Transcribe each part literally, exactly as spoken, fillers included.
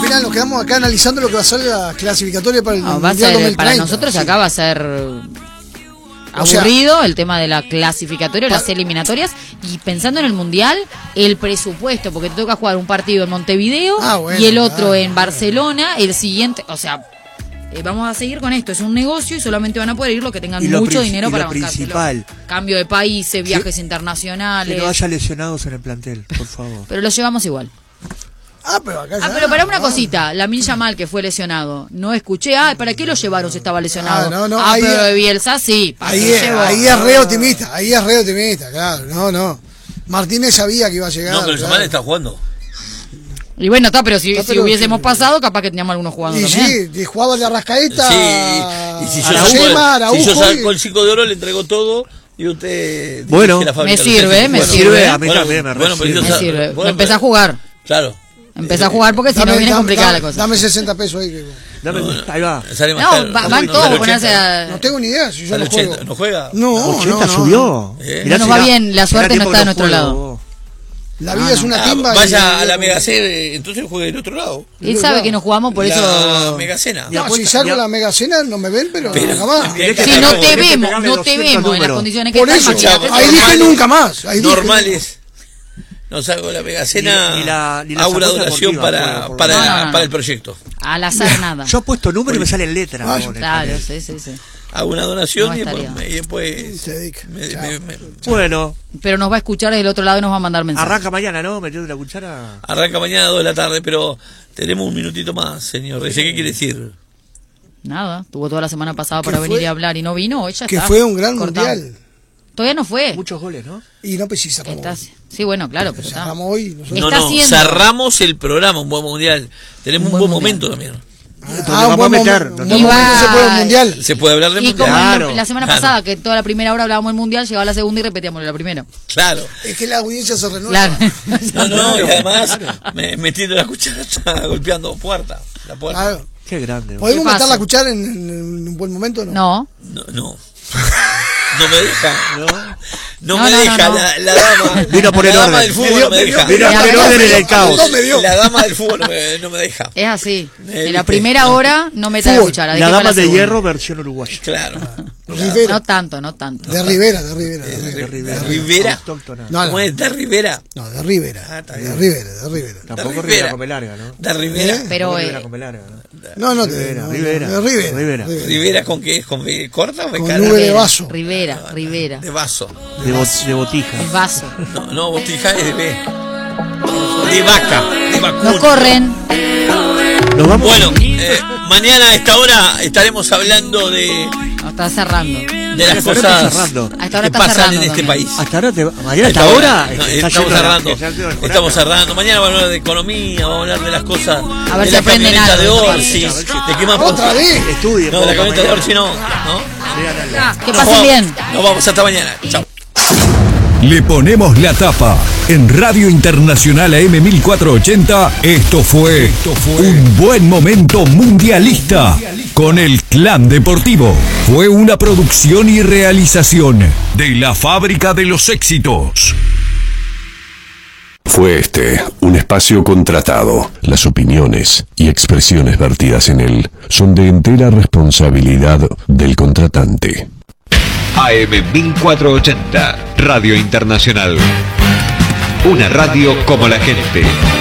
final nos quedamos acá analizando lo que va a ser la clasificatoria para el no, va Mundial a ser, dos mil treinta. para nosotros sí. acá va a ser aburrido, o sea, el tema de la clasificatoria, las eliminatorias, y pensando en el Mundial, el presupuesto, porque te toca jugar un partido en Montevideo ah, bueno, y el otro claro, en Barcelona, el siguiente, o sea, eh, vamos a seguir con esto, es un negocio y solamente van a poder ir los que tengan mucho dinero para bancárselo. Cambio de países, viajes que, internacionales. Que no haya lesionados en el plantel, por favor. Pero lo llevamos igual. Ah, pero acá ya, ah, pero para una ah. cosita, Lamine Yamal que fue lesionado, no escuché, ah, ¿para qué lo llevaron si estaba lesionado? Ah, no, no, ah pero de Bielsa sí. Ahí es, ahí es re optimista, ahí es re optimista, claro, no, no. Martínez sabía que iba a llegar. No, pero claro. Yamal está jugando. Y bueno, está, pero si, está, si pero, hubiésemos pasado, capaz que teníamos algunos jugando y también. Sí, y jugaba de Arrascaeta. Sí, y si yo, Araujo, Araujo, si yo saco el cinco de oro, le entregó todo. Y usted bueno, que la me sirve, me bueno, sirve. A mí bueno, también me, bueno, sirve. me sirve. Bueno, empecé a jugar. Claro. Empecé a jugar porque si no viene complicada la cosa. Dame sesenta pesos ahí. Que... Dame, no, ahí va. No, va, van todos a ponerse a... No tengo ni idea si yo no juego. ¿No juega? No, ochenta no, subió. Eh. No nos va bien, la suerte no está a nuestro lado. La vida ah, es una timba. Ah, vaya y... a la Megacena, entonces juegue del otro lado. Él sabe que nos jugamos, por la eso. La Megacena. No, si salgo la Megacena no me ven, pero, pero nunca más. Si no te vemos, no te vemos en las condiciones que por eso, están. Ahí dije nunca más. Normales. No salgo la Megacena, ni, ni la, ni la hago una donación para, por, por, para, no, no, no. para el proyecto. Al azar nada. Yo he puesto número y me salen letras. Ah, claro, sí, sí, sí. Hago una donación no y después, y después se dedica. Me, me, me, bueno. Pero nos va a escuchar desde el otro lado y nos va a mandar mensajes. Arranca mañana, ¿no? Metiendo la cuchara. Arranca mañana a dos de la tarde, pero tenemos un minutito más, señor. ¿Qué quiere decir? Nada, tuvo toda la semana pasada para venir y hablar y no vino, hoy ya que está. Que fue un gran cortado. mundial. Todavía no fue. Muchos goles, ¿no? Y no, pues sí, cerramos. Estás, sí, bueno, claro, pero cerramos hoy. Nosotros. No, no, haciendo... cerramos el programa, un buen mundial. Tenemos un, un buen, buen momento también. Ah, un buen meter. Un buen momento se puede mundial. Se puede hablar de y mundial. Como claro, la semana claro. pasada, que toda la primera hora hablábamos del mundial, llegaba la segunda y repetíamos la primera. Claro. Es que la audiencia se renueva. Claro. No, no, y además me, metiendo la cuchara está golpeando puerta. La puerta. Claro. Qué grande. ¿Podemos meter la cuchara en, en un buen momento o no? No. No, no. No me deja, no, no, no me no, deja no, no. La, la dama. Vino por la el dama orden. del fútbol no me deja. Vino por el orden en el caos. La dama del fútbol no me, no me deja. Es así. En la primera hora no meta la cuchara. La dama de hierro versión uruguaya. Claro. Rivera. No tanto, no tanto. De Rivera, de Rivera. De, de, de Rivera. ¿De Rivera? No, ¿Cómo es? ¿De Rivera? No, de Rivera. Ah, de Rivera, de Rivera. Tampoco Rivera come larga, ¿no? De Rivera. Pero Rivera come larga, ¿no? No, no, Rivera, no, Rivera, de Rivera. Rivera. ¿Rivera con qué? ¿Con B corta o B con cara? nube de vaso. Rivera, Rivera. De vaso. De, bo de botija. El vaso. No, no, botija es de B. De vaca. De vacuno. No corren. Nos vamos. Bueno, eh, mañana a esta hora estaremos hablando de... No, está cerrando. De las cosas que pasan cerrando, en este también. país. Hasta ahora, te, mañana hasta ahora, no, está estamos cerrando. La, estamos cerrando. Mañana vamos a hablar de economía, vamos a hablar de las cosas. A ver de si la aprenden camioneta algo. de Orsi. ¿De qué más? ¿Otra vez? Estudien. No, de la camioneta de Orsi no. ¿no? Que pasen bien. Nos vamos hasta mañana. Chao. Le ponemos la tapa. En Radio Internacional A M mil cuatrocientos ochenta, esto fue, esto fue un buen momento mundialista con el Clan Deportivo. Fue una producción y realización de la Fábrica de los Éxitos. Fue este un espacio contratado. Las opiniones y expresiones vertidas en él son de entera responsabilidad del contratante. A M mil cuatrocientos ochenta, Radio Internacional. Una radio como la gente.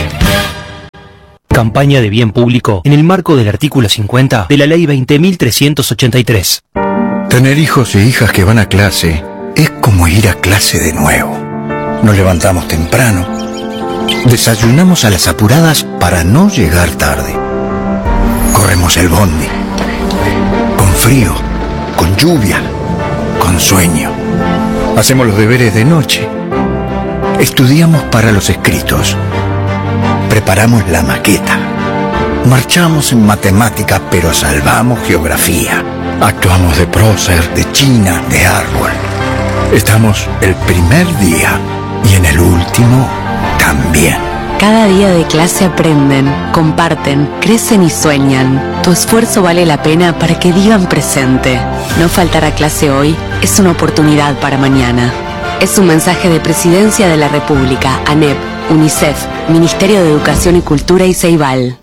Campaña de bien público en el marco del artículo cincuenta de la Ley veinte mil trescientos ochenta y tres. Tener hijos e hijas que van a clase es como ir a clase de nuevo. Nos levantamos temprano, desayunamos a las apuradas para no llegar tarde. Corremos el bondi, con frío, con lluvia, con sueño. Hacemos los deberes de noche. Estudiamos para los escritos. Preparamos la maqueta. Marchamos en matemática, pero salvamos geografía. Actuamos de prócer, de china, de árbol. Estamos el primer día y en el último también. Cada día de clase aprenden, comparten, crecen y sueñan. Tu esfuerzo vale la pena para que digan presente. No faltar a clase hoy es una oportunidad para mañana. Es un mensaje de Presidencia de la República, ANEP, UNICEF, Ministerio de Educación y Cultura y Ceibal.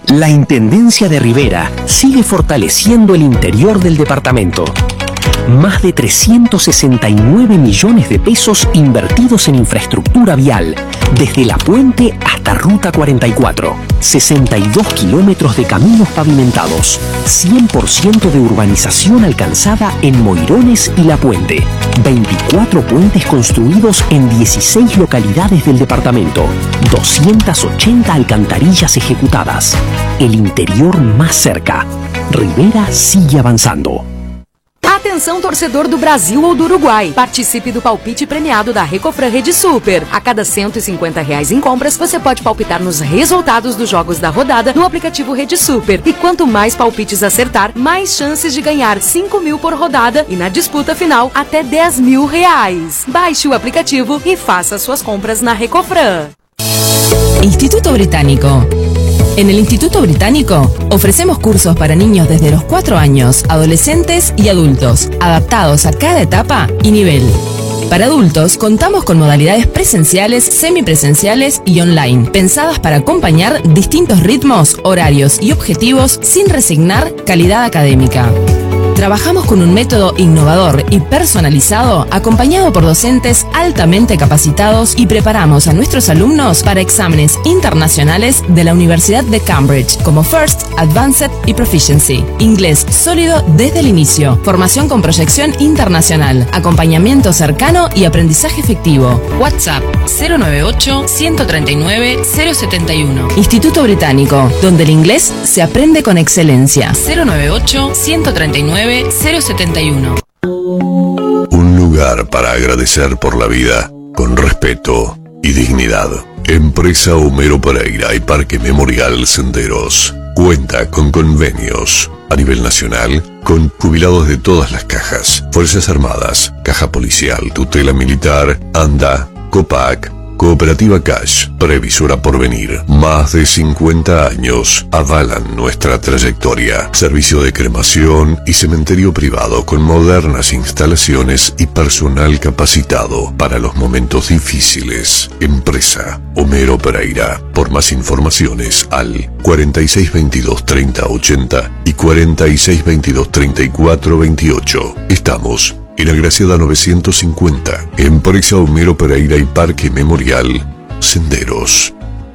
La Intendencia de Rivera sigue fortaleciendo el interior del departamento. Más de trescientos sesenta y nueve millones de pesos invertidos en infraestructura vial, desde La Puente hasta Ruta cuarenta y cuatro. sesenta y dos kilómetros de caminos pavimentados. cien por ciento de urbanización alcanzada en Moirones y La Puente. veinticuatro puentes construidos en dieciséis localidades del departamento. doscientas ochenta alcantarillas ejecutadas. El interior más cerca. Rivera sigue avanzando. Atenção, torcedor do Brasil ou do Uruguai. Participe do palpite premiado da Recofran Rede Super. A cada cento e cinquenta reais em compras, você pode palpitar nos resultados dos jogos da rodada no aplicativo Rede Super. E quanto mais palpites acertar, mais chances de ganhar cinco mil por rodada e na disputa final, até dez mil reais. Baixe o aplicativo e faça suas compras na Recofran. Instituto Británico. En el Instituto Británico ofrecemos cursos para niños desde los cuatro años, adolescentes y adultos, adaptados a cada etapa y nivel. Para adultos contamos con modalidades presenciales, semipresenciales y online, pensadas para acompañar distintos ritmos, horarios y objetivos sin resignar calidad académica. Trabajamos con un método innovador y personalizado, acompañado por docentes altamente capacitados, y preparamos a nuestros alumnos para exámenes internacionales de la Universidad de Cambridge, como First, Advanced y Proficiency. Inglés sólido desde el inicio, formación con proyección internacional, acompañamiento cercano y aprendizaje efectivo. WhatsApp cero nueve ocho, uno tres nueve, cero siete uno. Instituto Británico, donde el inglés se aprende con excelencia. cero nueve ocho, uno tres nueve, cero siete uno. Un lugar para agradecer por la vida con respeto y dignidad. Empresa Homero Pereira y Parque Memorial Senderos cuenta con convenios a nivel nacional con jubilados de todas las cajas: Fuerzas Armadas, Caja Policial, Tutela Militar, ANDA, COPAC, Cooperativa Cash, Previsora Porvenir. Más de cincuenta años avalan nuestra trayectoria. Servicio de cremación y cementerio privado con modernas instalaciones y personal capacitado para los momentos difíciles. Empresa Homero Pereira. Por más informaciones al cuarenta y seis veintidós treinta ochenta y cuarenta y seis veintidós treinta y cuatro veintiocho. Estamos en Agraciada novecientos cincuenta, Empresa Homero Pereira y Parque Memorial Senderos.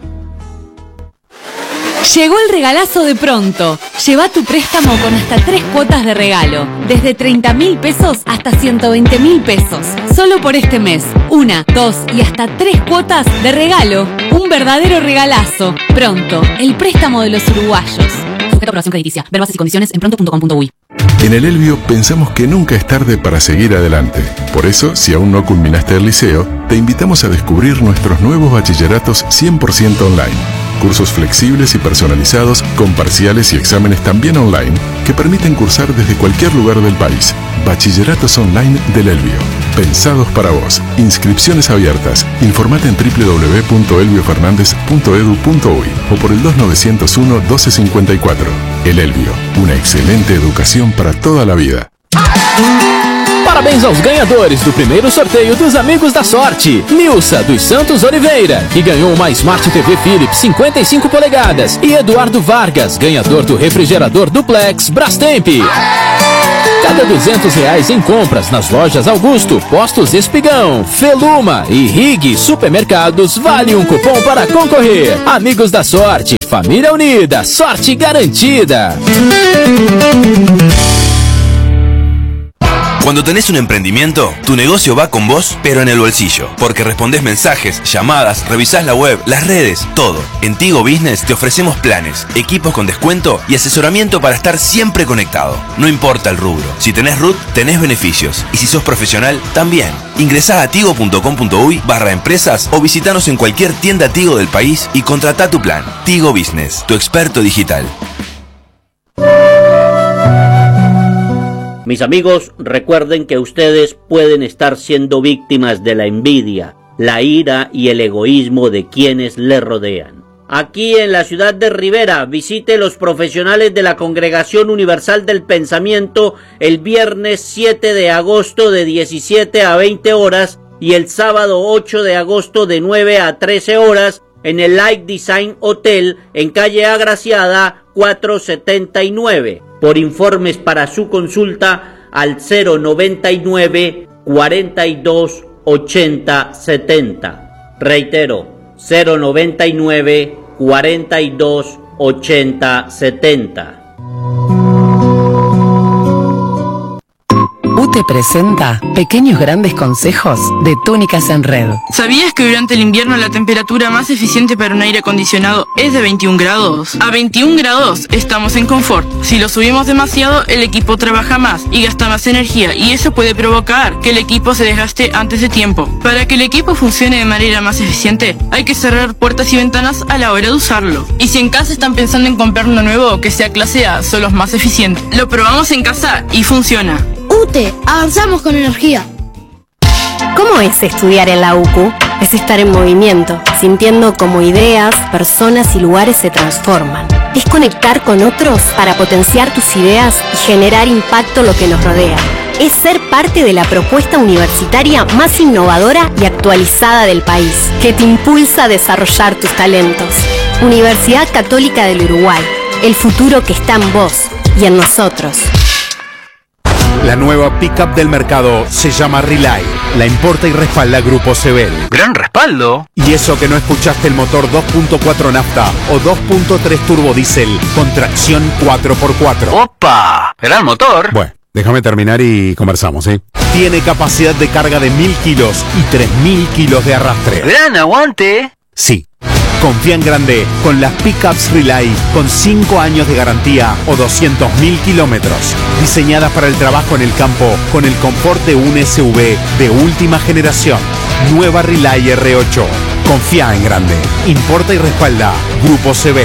Llegó el regalazo de Pronto. Lleva tu préstamo con hasta tres cuotas de regalo, desde treinta mil pesos hasta ciento veinte mil pesos. Solo por este mes, una, dos y hasta tres cuotas de regalo. Un verdadero regalazo. Pronto, el préstamo de los uruguayos. Sujeto a aprobación crediticia. Ver bases y condiciones en pronto punto com punto uy. En el Elbio pensamos que nunca es tarde para seguir adelante. Por eso, si aún no culminaste el liceo, te invitamos a descubrir nuestros nuevos bachilleratos cien por ciento online. Cursos flexibles y personalizados, con parciales y exámenes también online, que permiten cursar desde cualquier lugar del país. Bachilleratos online del Elbio. Pensados para vos. Inscripciones abiertas. Informate en doble u doble u doble u punto elbio fernández punto edu punto uy o por el dos nueve cero uno, doce cincuenta y cuatro. El Elbio. Una excelente educación para toda la vida. Parabéns aos ganhadores do primeiro sorteio dos Amigos da Sorte. Nilsa dos Santos Oliveira, que ganhou uma Smart T V Philips cinquenta e cinco polegadas. E Eduardo Vargas, ganhador do refrigerador Duplex Brastemp. Cada duzentos reais em compras nas lojas Augusto, Postos Espigão, Feluma e Rig Supermercados vale um cupom para concorrer. Amigos da Sorte, família unida, sorte garantida. Cuando tenés un emprendimiento, tu negocio va con vos, pero en el bolsillo. Porque respondés mensajes, llamadas, revisás la web, las redes, todo. En Tigo Business te ofrecemos planes, equipos con descuento y asesoramiento para estar siempre conectado. No importa el rubro. Si tenés R U T, tenés beneficios. Y si sos profesional, también. Ingresá a tigo punto com punto uy barra empresas o visitanos en cualquier tienda Tigo del país y contratá tu plan. Tigo Business, tu experto digital. Mis amigos, recuerden que ustedes pueden estar siendo víctimas de la envidia, la ira y el egoísmo de quienes le rodean. Aquí en la ciudad de Rivera, visite los profesionales de la Congregación Universal del Pensamiento el viernes siete de agosto de diecisiete a veinte horas y el sábado ocho de agosto de nueve a trece horas en el Light Design Hotel en calle Agraciada cuatrocientos setenta y nueve. Por informes para su consulta al cero noventa y nueve, cuarenta y dos, ochenta, setenta. Reitero, cero noventa y nueve, cuarenta y dos, ochenta, setenta. U T E presenta Pequeños Grandes Consejos de Túnicas en Red. ¿Sabías que durante el invierno la temperatura más eficiente para un aire acondicionado es de veintiún grados? A veintiún grados estamos en confort. Si lo subimos demasiado, el equipo trabaja más y gasta más energía, y eso puede provocar que el equipo se desgaste antes de tiempo. Para que el equipo funcione de manera más eficiente, hay que cerrar puertas y ventanas a la hora de usarlo. Y si en casa están pensando en comprar uno nuevo que sea clase A, son los más eficientes. Lo probamos en casa y funciona. U T E, avanzamos con energía. ¿Cómo es estudiar en la U C U? Es estar en movimiento, sintiendo cómo ideas, personas y lugares se transforman. Es conectar con otros para potenciar tus ideas y generar impacto en lo que nos rodea. Es ser parte de la propuesta universitaria más innovadora y actualizada del país, que te impulsa a desarrollar tus talentos. Universidad Católica del Uruguay, el futuro que está en vos y en nosotros. La nueva pickup del mercado se llama Relay. La importa y respalda Grupo Sebel. ¡Gran respaldo! Y eso que no escuchaste el motor dos punto cuatro nafta o dos punto tres turbo diésel con tracción cuatro por cuatro. ¡Opa! ¡Gran motor! Bueno, déjame terminar y conversamos, ¿sí? Tiene capacidad de carga de mil kilos y tres mil kilos de arrastre. ¡Gran aguante! Sí. Confía en grande con las pickups Relay con cinco años de garantía o doscientos mil kilómetros. Diseñadas para el trabajo en el campo con el confort de un S U V de última generación. Nueva Relay R ocho. Confía en grande. Importa y respalda Grupo Sebel.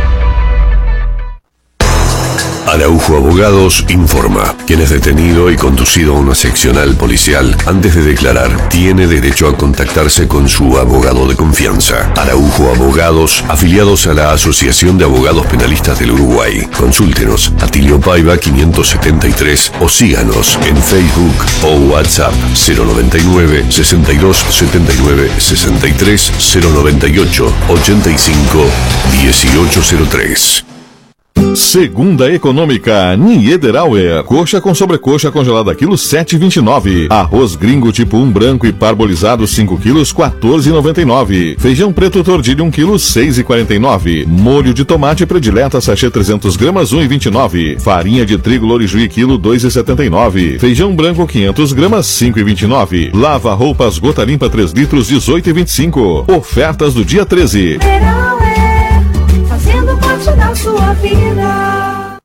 Araujo Abogados informa. Quien es detenido y conducido a una seccional policial antes de declarar tiene derecho a contactarse con su abogado de confianza. Araujo Abogados, afiliados a la Asociación de Abogados Penalistas del Uruguay. Consúltenos Atilio Paiva quinientos setenta y tres o síganos en Facebook o WhatsApp cero noventa y nueve, sesenta y dos, setenta y nueve, sesenta y tres, cero noventa y ocho, ochenta y cinco, dieciocho cero tres. Segunda Econômica Niederauer. Coxa com sobrecoxa congelada quilo sete e vinte e nove. Arroz gringo tipo um branco e parbolizado cinco quilos quatorze e noventa e nove. Feijão preto tordilho um quilo seis e quarenta e nove. Molho de tomate predileta sachê trezentos gramas um e vinte e nove. Farinha de trigo Lorijuí quilo dois e setenta e nove. Feijão branco quinhentos gramas cinco e vinte e nove. Lava roupas gota limpa três litros dezoito e vinte e cinco. Ofertas do dia treze. Haciendo parte de su vida.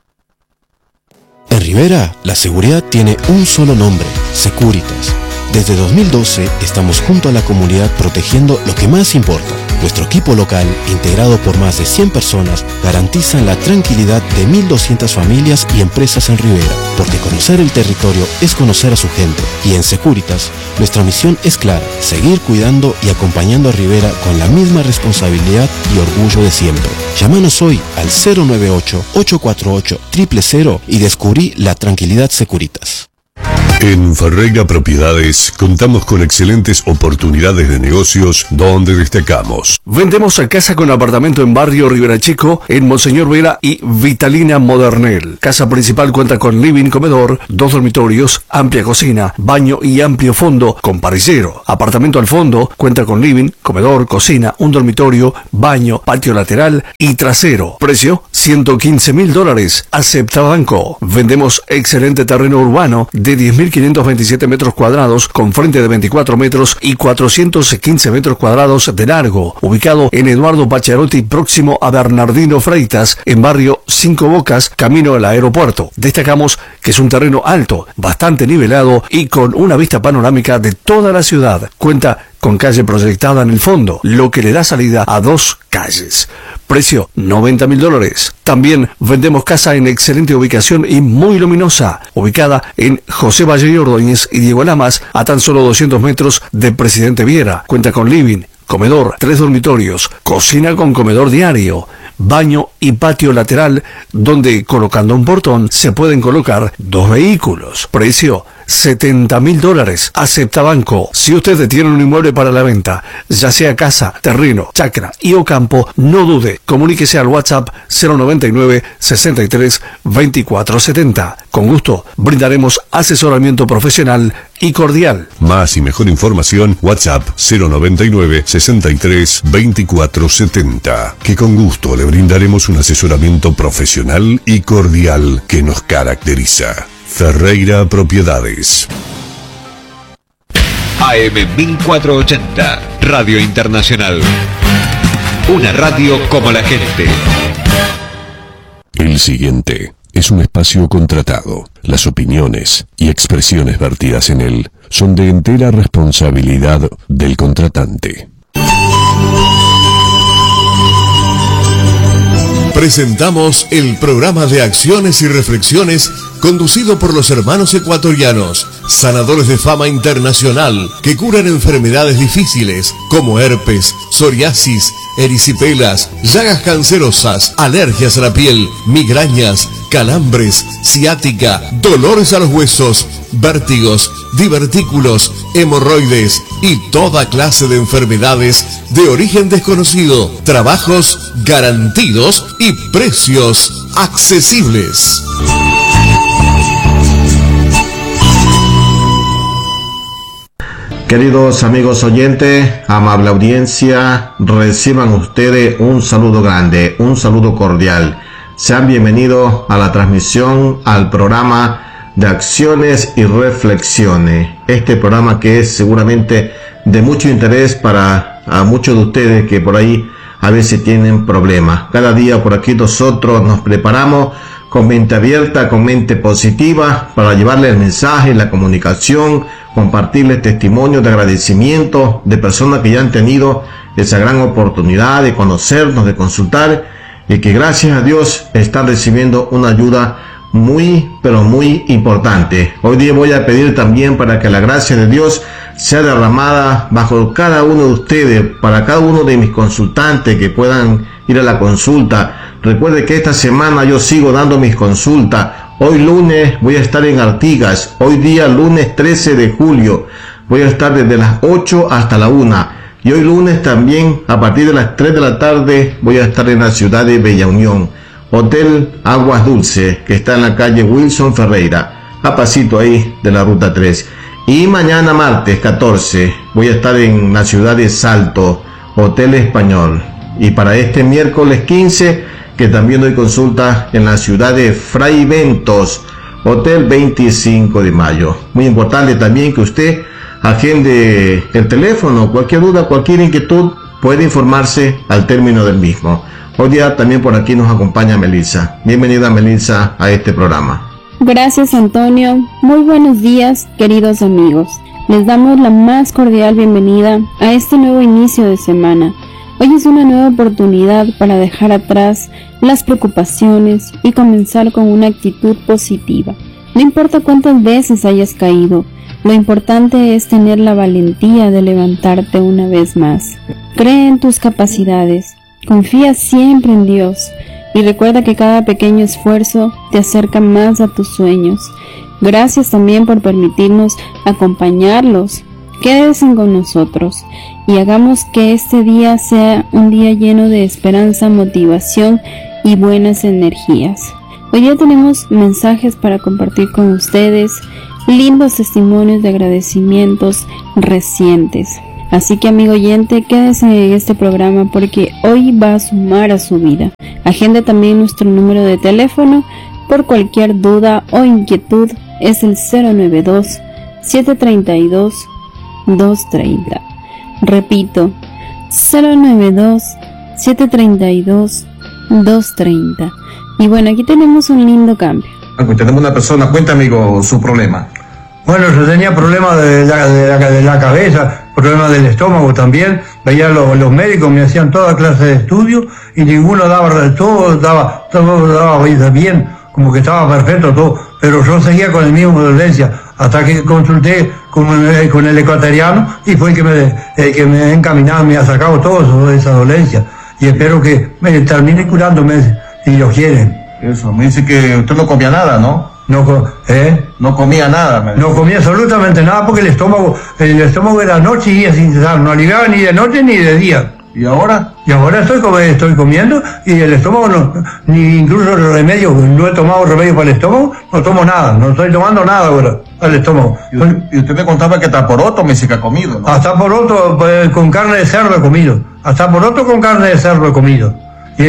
En Rivera, la seguridad tiene un solo nombre, Securitas. Desde dos mil doce estamos junto a la comunidad protegiendo lo que más importa. Nuestro equipo local, integrado por más de cien personas, garantiza la tranquilidad de mil doscientas familias y empresas en Rivera, porque conocer el territorio es conocer a su gente. Y en Securitas, nuestra misión es clara, seguir cuidando y acompañando a Rivera con la misma responsabilidad y orgullo de siempre. Llámanos hoy al cero nueve ocho, ocho cuatro ocho, cero cero cero y descubrí la tranquilidad Securitas. En Ferreira Propiedades contamos con excelentes oportunidades de negocios donde destacamos. Vendemos a casa con apartamento en barrio Rivera Chico, en Monseñor Vera y Vitalina Modernel. Casa principal cuenta con living, comedor, dos dormitorios, amplia cocina, baño y amplio fondo con parrillero. Apartamento al fondo cuenta con living, comedor, cocina, un dormitorio, baño, patio lateral y trasero. Precio ciento quince mil dólares. Acepta banco. Vendemos excelente terreno urbano de diez mil quinientos veintisiete metros cuadrados con frente de veinticuatro metros y cuatrocientos quince metros cuadrados de largo, ubicado en Eduardo Pacharotti, próximo a Bernardino Freitas, en barrio Cinco Bocas, camino al aeropuerto. Destacamos que es un terreno alto, bastante nivelado y con una vista panorámica de toda la ciudad. Cuenta con calle proyectada en el fondo, lo que le da salida a dos calles. Precio noventa mil dólares. También vendemos casa en excelente ubicación y muy luminosa, ubicada en José Valle y Ordóñez y Diego Lamas, a tan solo doscientos metros de Presidente Viera. Cuenta con living, comedor, tres dormitorios, cocina con comedor diario, baño y patio lateral, donde colocando un portón se pueden colocar dos vehículos. Precio setenta mil dólares. Acepta banco. Si usted tiene un inmueble para la venta, ya sea casa, terreno, chacra y o campo, no dude. Comuníquese al WhatsApp cero noventa y nueve, sesenta y tres, veinticuatro setenta. Con gusto, brindaremos asesoramiento profesional y cordial. Más y mejor información, WhatsApp cero noventa y nueve, sesenta y tres, veinticuatro setenta. Que con gusto le brindaremos un asesoramiento profesional y cordial que nos caracteriza. Ferreira Propiedades. A M mil cuatrocientos ochenta, Radio Internacional. Una radio como la gente. El siguiente es un espacio contratado. Las opiniones y expresiones vertidas en él son de entera responsabilidad del contratante. Presentamos el programa de acciones y reflexiones conducido por los hermanos ecuatorianos, sanadores de fama internacional que curan enfermedades difíciles como herpes, psoriasis, erisipelas, llagas cancerosas, alergias a la piel, migrañas, calambres, ciática, dolores a los huesos, vértigos, divertículos, hemorroides y toda clase de enfermedades de origen desconocido. Trabajos garantidos y precios accesibles. Queridos amigos oyentes, amable audiencia, reciban ustedes un saludo grande, un saludo cordial. Sean bienvenidos a la transmisión, al programa de acciones y reflexiones. Este programa que es seguramente de mucho interés para a muchos de ustedes que por ahí a veces tienen problemas. Cada día por aquí nosotros nos preparamos con mente abierta, con mente positiva, para llevarle el mensaje, la comunicación, compartirles testimonios de agradecimiento de personas que ya han tenido esa gran oportunidad de conocernos, de consultar, y que gracias a Dios están recibiendo una ayuda muy, pero muy importante. Hoy día voy a pedir también para que la gracia de Dios sea derramada bajo cada uno de ustedes, para cada uno de mis consultantes que puedan ir a la consulta. Recuerde que esta semana yo sigo dando mis consultas. Hoy lunes voy a estar en Artigas. Hoy día lunes trece de julio voy a estar desde las ocho hasta la una. Y hoy lunes también a partir de las tres de la tarde voy a estar en la ciudad de Bella Unión. Hotel Aguas Dulces, que está en la calle Wilson Ferreira, a pasito ahí de la ruta tres. Y mañana martes catorce voy a estar en la ciudad de Salto, Hotel Español. Y para este miércoles quince, que también doy consulta en la ciudad de Fray Ventos, Hotel veinticinco de mayo. Muy importante también que usted agende el teléfono, cualquier duda, cualquier inquietud, puede informarse al término del mismo. Hoy día también por aquí nos acompaña Melissa. Bienvenida Melissa a este programa. Gracias Antonio. Muy buenos días queridos amigos. Les damos la más cordial bienvenida a este nuevo inicio de semana. Hoy es una nueva oportunidad para dejar atrás las preocupaciones y comenzar con una actitud positiva. No importa cuántas veces hayas caído, lo importante es tener la valentía de levantarte una vez más. Cree en tus capacidades, confía siempre en Dios y recuerda que cada pequeño esfuerzo te acerca más a tus sueños. Gracias también por permitirnos acompañarlos. Quédense con nosotros y hagamos que este día sea un día lleno de esperanza, motivación y buenas energías. Hoy día tenemos mensajes para compartir con ustedes, lindos testimonios de agradecimientos recientes. Así que amigo oyente, quédese en este programa porque hoy va a sumar a su vida. Agenda también nuestro número de teléfono por cualquier duda o inquietud. Es el cero nueve dos, siete tres dos, dos tres cero. Repito, cero nueve dos, siete tres dos, dos tres cero. Y bueno, aquí tenemos un lindo cambio. Tenemos una persona, cuenta amigo su problema. Bueno, yo tenía problemas de la, de la, de la cabeza, problemas del estómago también. Veía los, los médicos, me hacían toda clase de estudios y ninguno daba, todo daba, todo daba bien, como que estaba perfecto todo. Pero yo seguía con el mismo dolencia hasta que consulté con el, con el ecuatoriano y fue el que me, el que me ha encaminado, me ha sacado todo esa dolencia. Y espero que me termine curándome si lo quieren. Eso, me dice que usted no comía nada, ¿no? No, co- ¿eh? No comía nada. me No comía absolutamente nada porque el estómago, el estómago era noche y día sin cesar, no aliviaba ni de noche ni de día. ¿Y ahora? Y ahora estoy, com- estoy comiendo y el estómago no, ni incluso el remedio, no he tomado remedio para el estómago, no tomo nada, no estoy tomando nada ahora al estómago. Y usted, y usted me contaba que hasta poroto me dice que ha comido, ¿no? Hasta poroto pues, con carne de cerdo he comido, hasta poroto con carne de cerdo he comido. Y,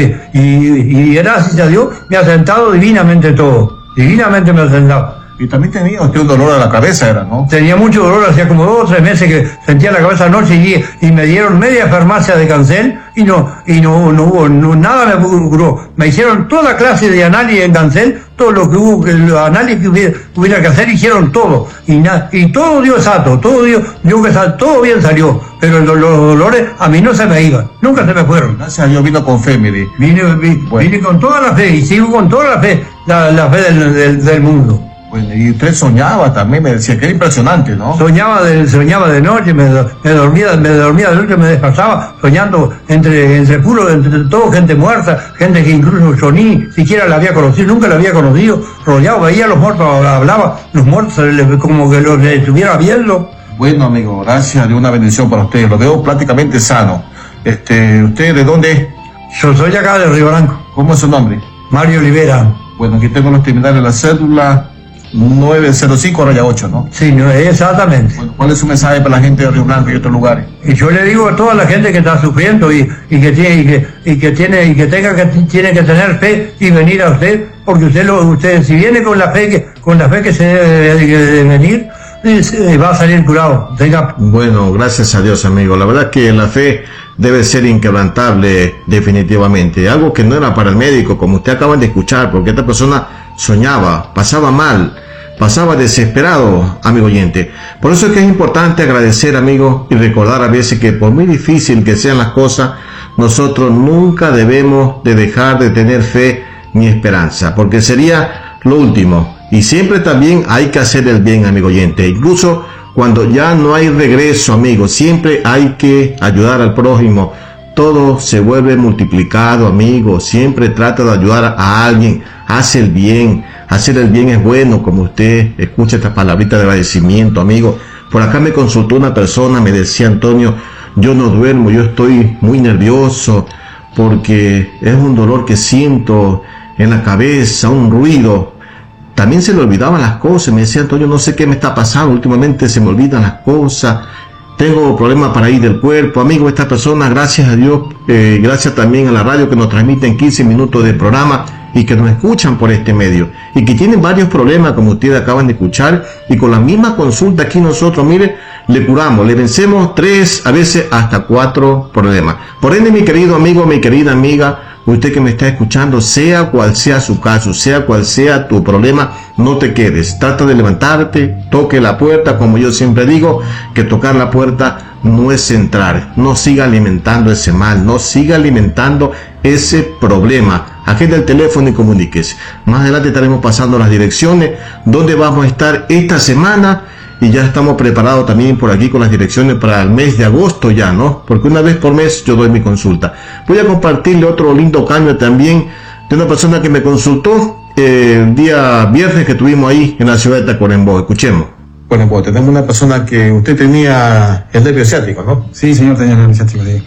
y, y gracias a Dios me ha sentado divinamente todo, divinamente me ha sentado. Y también tenía usted un dolor a la cabeza, era, ¿no? Tenía mucho dolor, hacía como dos o tres meses que sentía la cabeza anoche y, y me dieron media farmacia de Cancel y no y no, no hubo no, nada me curó. Me hicieron toda clase de análisis en Cancel, todo lo que hubo, que los análisis que hubiera, hubiera que hacer, hicieron todo. Y na, y todo dio exacto, todo dio, dio que sal, todo bien salió, pero los, los dolores a mí no se me iban, nunca se me fueron. Gracias a Dios vino con fe, mire. Vine, vi- Bueno. vine con toda la fe y sigo con toda la fe, la, la fe del, del, del mundo. Bueno, y usted soñaba también, me decía que era impresionante, ¿no? Soñaba de, soñaba de noche, me, do- me dormía, me dormía de noche, me despertaba soñando entre, entre puro, entre todo gente muerta, gente que incluso yo ni siquiera la había conocido, nunca la había conocido, rodeado, veía a los muertos, hablaba, los muertos le- como que los estuviera viendo. Bueno, amigo, gracias, de una bendición para usted. Lo veo prácticamente sano. Este, ¿usted de dónde es? Yo soy acá de Río Blanco. ¿Cómo es su nombre? Mario Olivera. Bueno, aquí tengo los terminales de la cédula nueve cero cinco raya ocho, ¿no? Sí, no, exactamente. Bueno, ¿cuál es su mensaje para la gente de Río Blanco y otros lugares? Y yo le digo a toda la gente que está sufriendo y, y que tiene y que, y que tiene y que tenga que tiene que tener fe y venir a usted, porque usted lo usted si viene con la fe que con la fe que se debe de, de venir, eh, va a salir curado. Tenga. Bueno, gracias a Dios, amigo. La verdad que la fe debe ser inquebrantable, definitivamente. Algo que no era para el médico, como usted acaban de escuchar, porque esta persona soñaba, pasaba mal, pasaba desesperado, amigo oyente. Por eso es que es importante agradecer, amigo, y recordar a veces que por muy difícil que sean las cosas, nosotros nunca debemos de dejar de tener fe ni esperanza, porque sería lo último. Y siempre también hay que hacer el bien, amigo oyente. Incluso cuando ya no hay regreso, amigo, siempre hay que ayudar al prójimo. Todo se vuelve multiplicado, amigo. Siempre trata de ayudar a alguien. Hace el bien. Hacer el bien es bueno, como usted escucha estas palabritas de agradecimiento, amigo. Por acá me consultó una persona, me decía: Antonio, yo no duermo, yo estoy muy nervioso porque es un dolor que siento en la cabeza, un ruido. También se le olvidaban las cosas. Me decía: Antonio, no sé qué me está pasando, últimamente se me olvidan las cosas, tengo problemas para ir del cuerpo. Amigo, esta persona, gracias a Dios, eh, gracias también a la radio que nos transmiten quince minutos de programa y que nos escuchan por este medio, y que tienen varios problemas, como ustedes acaban de escuchar, y con la misma consulta aquí nosotros, mire, le curamos, le vencemos tres, a veces hasta cuatro problemas. Por ende, mi querido amigo, mi querida amiga, usted que me está escuchando, sea cual sea su caso, sea cual sea tu problema, no te quedes, trata de levantarte, toque la puerta. Como yo siempre digo, que tocar la puerta no es entrar. No siga alimentando ese mal, no siga alimentando ese problema. Agenda el teléfono y comuníquese. Más adelante estaremos pasando las direcciones donde vamos a estar esta semana, y ya estamos preparados también por aquí con las direcciones para el mes de agosto ya, ¿no? Porque una vez por mes yo doy mi consulta. Voy a compartirle otro lindo cambio también de una persona que me consultó eh, el día viernes que estuvimos ahí en la ciudad de Tacuarembó. Escuchemos. Bueno, pues tenemos una persona que usted tenía el nervio ciático, ¿no? Sí, señor, tenía el nervio ciático, sí.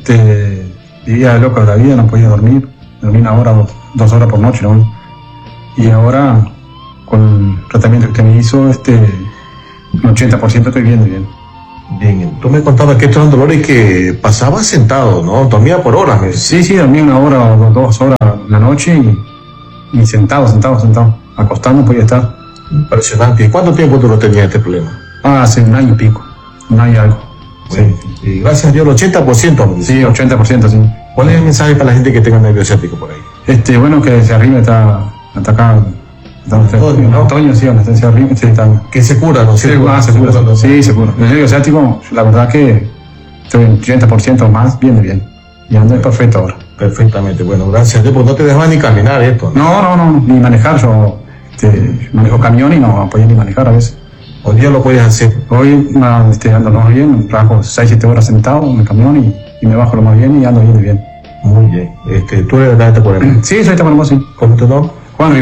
Este, vivía loco de la vida, no podía dormir. Dormí una hora, dos, dos horas por noche, ¿no? Y ahora, con el tratamiento que usted me hizo, este, un ochenta por ciento estoy viendo bien. Bien, tú me contabas que estos eran dolores que pasaba sentado, ¿no? Dormía por horas. ¿ves? Sí, sí, dormí una hora o dos, dos horas la noche y, y sentado, sentado, sentado. Acostado no podía estar. Impresionante. ¿Y cuánto tiempo tú lo tenías este problema? Ah, hace un año y pico, un año y algo. Bueno, sí. Y gracias a Dios, el ochenta por ciento. ¿no? Sí, ochenta por ciento, sí. ¿Cuál es el mensaje para la gente que tenga nervio ciático por ahí? Este, bueno, que se arriba está, está acá. Está Antonio, ¿no? Antonio, sí, anestesia arriba, sí, está. Que se cura, ¿no? Sí, se cura, se cura, ¿no? Sí, se cura. El nervio ciático, la verdad que estoy en ochenta por ciento más, bien de bien. Y ando perfecto ahora. Perfectamente, bueno, gracias a Dios, pues no te dejaban ni caminar esto. No, no, no, ni manejar, yo este, manejo camión y no podía ni manejar a veces. Hoy día lo puedes hacer. Hoy no, este, ando más bien, trabajo seis siete horas sentado en el camión y, y me bajo lo más bien y ando bien de bien. Muy bien. Este, ¿tú eres de Tacuarembó? Sí, soy de Tacuarembó, sí. ¿Cómo te llamas? Juan Ribeiro.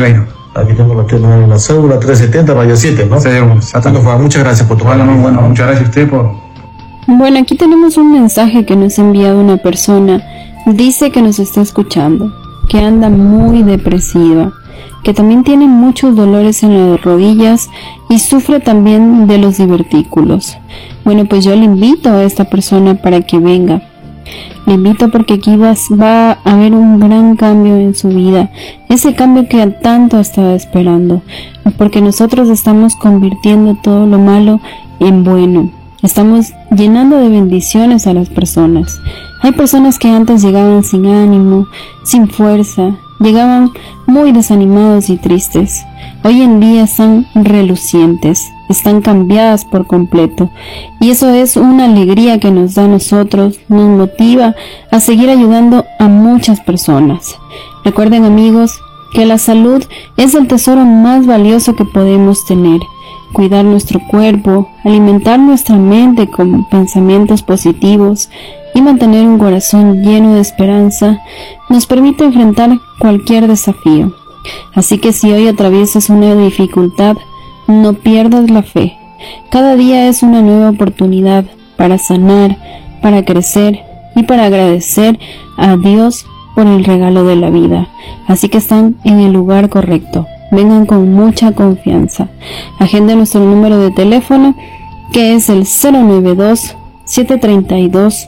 Aquí tengo la, tengo la cédula trescientos setenta raya siete, ¿no? Sí, exacto. Muchas gracias por tu bueno, muy bueno, muchas gracias a usted por... Bueno, aquí tenemos un mensaje que nos ha enviado una persona. Dice que nos está escuchando, que anda muy depresiva, que también tiene muchos dolores en las rodillas y sufre también de los divertículos. Bueno, pues yo le invito a esta persona para que venga. Le invito porque aquí va, va a haber un gran cambio en su vida, ese cambio que tanto estaba esperando, porque nosotros estamos convirtiendo todo lo malo en bueno. Estamos llenando de bendiciones a las personas. Hay personas que antes llegaban sin ánimo, sin fuerza, llegaban muy desanimados y tristes. Hoy en día están relucientes, están cambiadas por completo. Y eso es una alegría que nos da a nosotros, nos motiva a seguir ayudando a muchas personas. Recuerden, amigos, que la salud es el tesoro más valioso que podemos tener. Cuidar nuestro cuerpo, alimentar nuestra mente con pensamientos positivos y mantener un corazón lleno de esperanza nos permite enfrentar cualquier desafío. Así que si hoy atraviesas una dificultad, no pierdas la fe. Cada día es una nueva oportunidad para sanar, para crecer y para agradecer a Dios por el regalo de la vida. Así que están en el lugar correcto. Vengan con mucha confianza. Agenden nuestro número de teléfono, que es el cero nueve dos, siete tres dos,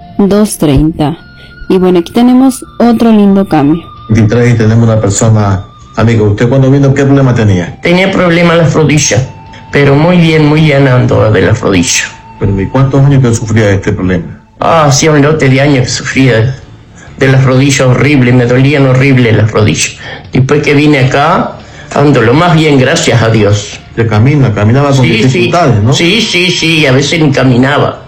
dos tres cero. Y bueno, aquí tenemos otro lindo cambio. veintitrés y tenemos una persona, amigo, ¿usted cuando vino qué problema tenía? Tenía problema en las rodillas, pero muy bien, muy bien ando de las rodillas. Pero ¿y cuántos años que sufría este problema? Ah, hacía un lote de años que sufría de las rodillas horrible, me dolían horrible las rodillas. Después que vine acá, ando lo más bien, gracias a Dios. ¿Se camina? ¿Caminaba con sí, dificultades, sí, no? Sí, sí, sí, a veces ni caminaba.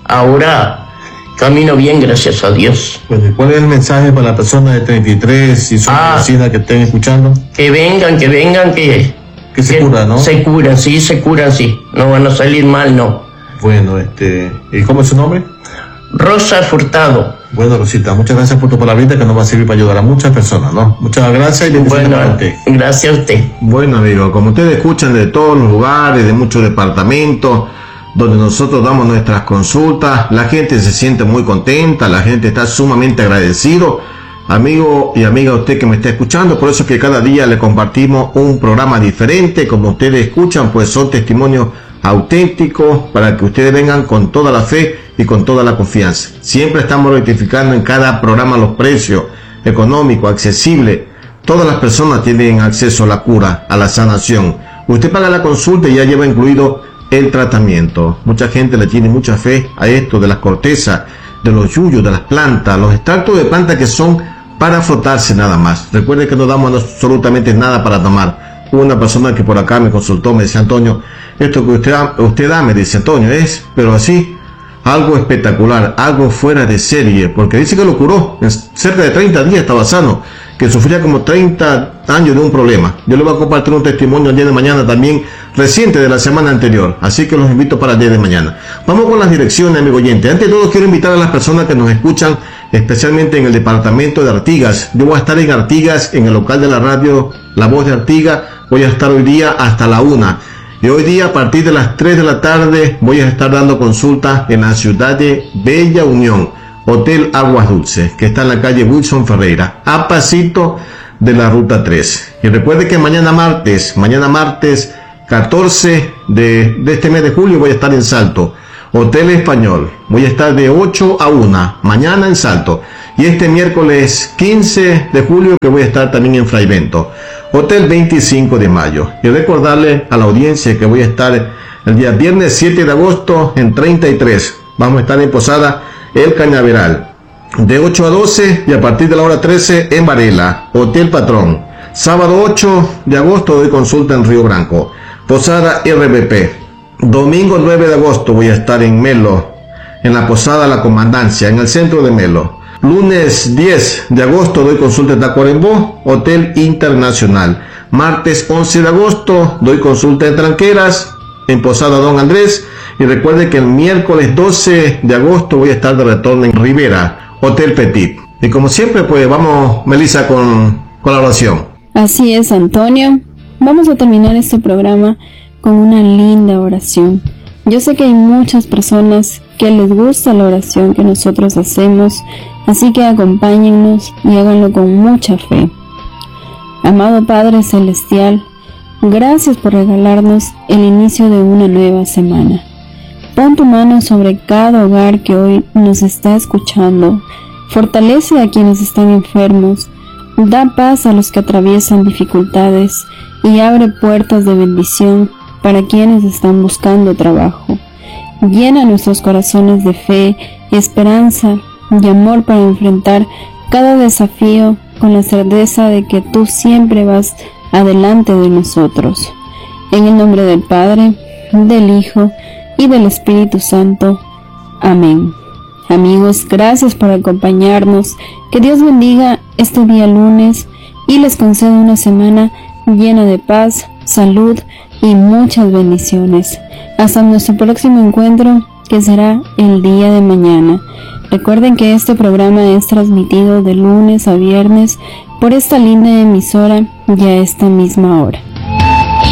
Ahora camino bien, gracias a Dios. Bueno, ¿y cuál es el mensaje para la persona de treinta y tres y son ah, vecinas que estén escuchando? Que vengan, que vengan, que... Que se que curan, ¿no? Se curan, sí, se curan, sí. No van a salir mal, no. Bueno, este... ¿y cómo es su nombre? Rosa Furtado. Bueno, Rosita, muchas gracias por tu palabrita que nos va a servir para ayudar a muchas personas, ¿no? Muchas gracias y bendiciones bueno, para usted. Gracias a usted. Bueno, amigos, como ustedes escuchan de todos los lugares, de muchos departamentos, donde nosotros damos nuestras consultas, la gente se siente muy contenta, la gente está sumamente agradecido. Amigo y amiga, usted que me está escuchando, por eso es que cada día le compartimos un programa diferente. Como ustedes escuchan, pues son testimonios auténticos para que ustedes vengan con toda la fe y con toda la confianza. Siempre estamos rectificando en cada programa los precios económicos, accesibles. Todas las personas tienen acceso a la cura, a la sanación. Usted paga la consulta y ya lleva incluido el tratamiento. Mucha gente le tiene mucha fe a esto de las cortezas, de los yuyos, de las plantas, los extractos de plantas que son para frotarse nada más. Recuerde que no damos absolutamente nada para tomar. Hubo una persona que por acá me consultó, me decía: Antonio, esto que usted da, usted da, me dice Antonio, es, pero así, algo espectacular, algo fuera de serie, porque dice que lo curó, en cerca de treinta días estaba sano, que sufría como treinta años de un problema. Yo le voy a compartir un testimonio el día de mañana también, reciente de la semana anterior, así que los invito para el día de mañana. Vamos con las direcciones, amigo oyente. Antes de todo, quiero invitar a las personas que nos escuchan, especialmente en el departamento de Artigas. Yo voy a estar en Artigas, en el local de la radio La Voz de Artigas. Voy a estar hoy día hasta la una. Y hoy día, a partir de las tres de la tarde, voy a estar dando consultas en la ciudad de Bella Unión, Hotel Aguas Dulces, que está en la calle Wilson Ferreira, a pasito de la ruta tres. Y recuerde que mañana martes, mañana martes catorce de, de este mes de julio, voy a estar en Salto, Hotel Español. Voy a estar de ocho a una, mañana en Salto. Y este miércoles quince de julio, que voy a estar también en Fraivento, Hotel veinticinco de mayo. Y recordarle a la audiencia que voy a estar el día viernes siete de agosto en treinta y tres. Vamos a estar en Posada El Cañaveral, de ocho a doce, y a partir de la hora trece en Varela, Hotel Patrón. Sábado ocho de agosto doy consulta en Río Branco, Posada R B P. Domingo nueve de agosto voy a estar en Melo, en la Posada La Comandancia, en el centro de Melo. Lunes diez de agosto doy consulta en Tacuarembó, Hotel Internacional. Martes once de agosto doy consulta en Tranqueras, en Posada Don Andrés. Y recuerde que el miércoles doce de agosto voy a estar de retorno en Rivera, Hotel Petit. Y como siempre, pues vamos, Melissa, con, con la oración. Así es, Antonio. Vamos a terminar este programa con una linda oración. Yo sé que hay muchas personas que les gusta la oración que nosotros hacemos, así que acompáñennos y háganlo con mucha fe. Amado Padre Celestial, gracias por regalarnos el inicio de una nueva semana. Pon tu mano sobre cada hogar que hoy nos está escuchando. Fortalece a quienes están enfermos. Da paz a los que atraviesan dificultades y abre puertas de bendición para quienes están buscando trabajo. Llena nuestros corazones de fe, esperanza y amor para enfrentar cada desafío con la certeza de que tú siempre vas adelante de nosotros. En el nombre del Padre, del Hijo y del Espíritu Santo. Amén. Amigos, gracias por acompañarnos. Que Dios bendiga este día lunes y les conceda una semana llena de paz, salud y muchas bendiciones. Hasta nuestro próximo encuentro, que será el día de mañana. Recuerden que este programa es transmitido de lunes a viernes por esta linda emisora y a esta misma hora.